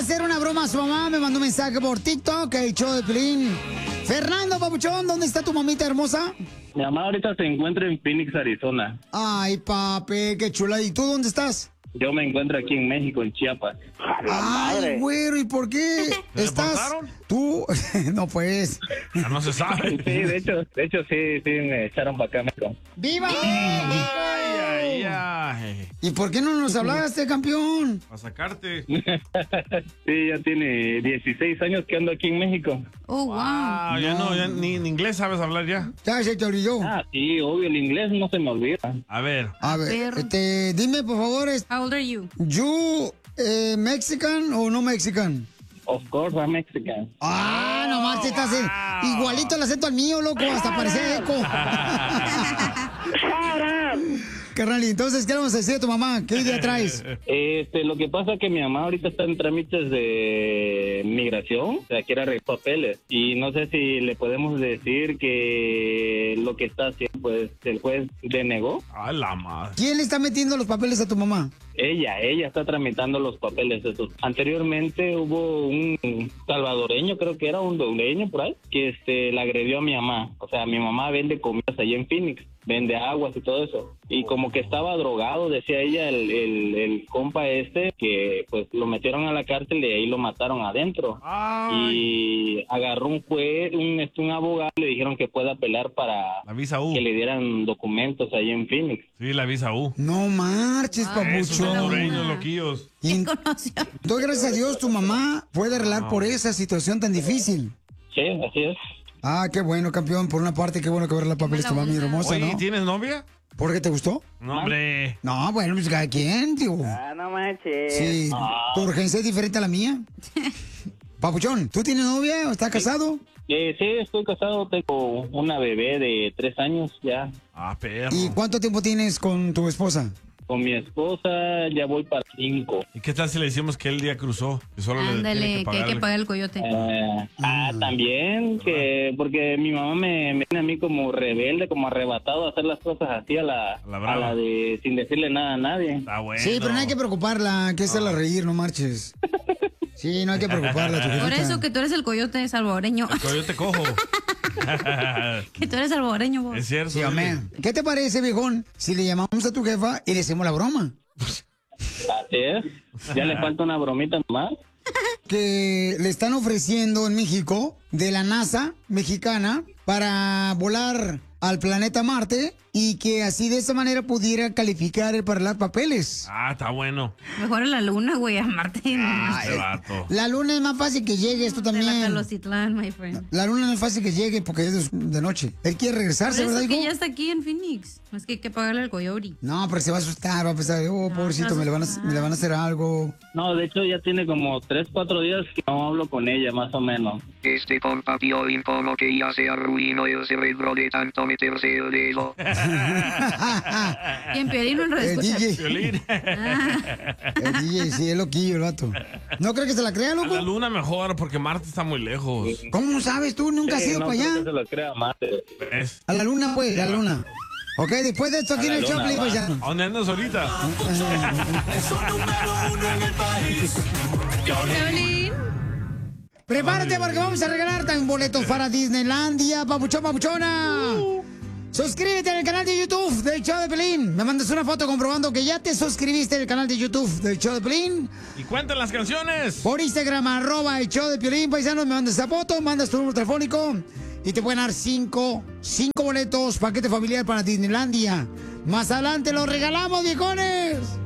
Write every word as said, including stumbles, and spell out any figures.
hacer una broma a su mamá. Me mandó un mensaje por TikTok, el show de Piolín. Fernando, papuchón, ¿dónde está tu mamita hermosa? Mi mamá ahorita se encuentra en Phoenix, Arizona. Ay, papi, qué chula. ¿Y tú dónde estás? Yo me encuentro aquí en México, en Chiapas. Ay, güero, ¿y por qué estás? deportaron? Tú, no pues. Ya no se sabe. Sí, de hecho, de hecho sí, sí me echaron para acá, México. ¡Viva Ay, México! ay, ay. ¿Y por qué no nos hablaste, campeón? Para sacarte. Sí, ya tiene dieciséis años que ando aquí en México. Oh, wow. Ah, ya no, ya ni en inglés sabes hablar ya. Ya se te olvidó. Ah, sí, obvio, el inglés no se me olvida. A ver. A ver, perro. este, dime por favor, es- How old are you? ¿you eh, Mexican o no Mexican? Of course, I'm Mexican. Ah, no marches, estás eh, igualito el acento al mío, loco, hasta parece eco. Carnal, y entonces, ¿qué le vamos a decir a tu mamá? ¿Qué idea traes? Este, lo que pasa es que mi mamá ahorita está en trámites de migración, o sea, quiere arreglar papeles. Y no sé si le podemos decir que lo que está haciendo, pues, el juez denegó. A la madre. ¿Quién le está metiendo los papeles a tu mamá? Ella, ella está tramitando los papeles esos. Anteriormente hubo un salvadoreño, creo que era un hondureño por ahí, que este, le agredió a mi mamá. O sea, mi mamá vende comidas allá en Phoenix, vende aguas y todo eso. Y como que estaba drogado, decía ella, el, el, el compa este, que pues lo metieron a la cárcel y ahí lo mataron adentro. Ay. Y agarró un juez, un, este, un abogado, le dijeron que pueda apelar para La visa U. que le dieran documentos ahí en Phoenix. Sí, la visa U. No marches, Esos papucho. hondureños loquillos. Y ¿Qué conoció? doy gracias a Dios, tu mamá puede arreglar por esa situación tan difícil. Sí, así es. Ah, qué bueno, campeón. Por una parte, qué bueno que ver la papeles tu mami hermosa, Oye, ¿no? ¿tienes novia? ¿Por qué te gustó? No, hombre. No, bueno, pues cada quien, tío. Ah, no manches. Sí, tu urgencia es diferente a la mía. Papuchón, ¿tú tienes novia o estás casado? Eh, sí, estoy casado, tengo una bebé de tres años ya. Ah, perro. ¿Y cuánto tiempo tienes con tu esposa? Con mi esposa ya voy para cinco. ¿Y qué tal si le decimos que él día cruzó? Que solo le tiene Ándale, que que hay pagarle. que pagar el coyote. Eh, ah, también, que porque mi mamá me, me tiene a mí como rebelde, como arrebatado a hacer las cosas así a la, la a brava. la de sin decirle nada a nadie. Está bueno. Sí, pero no hay que preocuparla, hay que hacerla reír, no marches. Sí, no hay que preocuparla, tu Por jefita. eso que tú eres el coyote salvadoreño. El coyote cojo. Que tú eres salvadoreño, vos. Es cierto. Sí, dile. hombre. ¿Qué te parece, viejón, si le llamamos a tu jefa y le hacemos la broma? Así es. Ya le falta una bromita más. Que le están ofreciendo en México de la NASA mexicana para volar al planeta Marte y que así de esa manera pudiera calificar para los papeles. Ah, está bueno. Mejor a la luna, güey, a Marte. Este vato. La luna es más fácil que llegue, esto De la también. Calocitlán, my friend. La luna no es fácil que llegue porque es de- de noche. Él quiere Por regresarse, eso ¿verdad, es que hijo? ya está aquí en Phoenix. Es que hay que pagarle al coyote. No, pero se va a asustar, va a pensar, oh, pobrecito, me le, van a, me le van a hacer algo. No, de hecho ya tiene como tres, cuatro días que no hablo con ella, más o menos. Este compa Piolín como que ya se arruinó el cerebro de tanto meterse el dedo. Y en Piolín no lo El escucha. D J. Violín. El D J, sí, es loquillo el vato. ¿No crees que se la crea, A la loco? luna mejor, porque Marte está muy lejos. ¿Cómo sabes tú? Nunca has Sí, ido no para creo allá. que se lo crea más. ¿Ves? A la luna, pues, a la luna. Ok, después de esto aquí en A el la show, luna, Play, va. paisano. ¿A dónde andas ahorita? Piolín. Prepárate porque vamos a regalar también boletos para Disneylandia, papuchón, papuchona. Suscríbete al canal de YouTube del show de Pelín. Me mandas una foto comprobando que ya te suscribiste al canal de YouTube del show de Pelín. Y cuentan las canciones. Por Instagram, arroba el show de Piolín, paisanos, me mandas esa foto, mandas tu número telefónico y te pueden dar cinco, cinco boletos, paquete familiar para Disneylandia. Más adelante los regalamos, viejones.